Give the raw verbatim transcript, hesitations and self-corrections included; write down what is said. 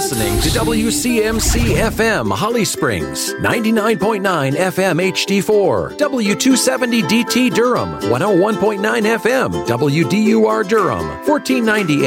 listening to W C M C F M Holly Springs, ninety-nine point nine F M H D four, W two seventy D T Durham, one oh one point nine F M W D U R Durham, fourteen ninety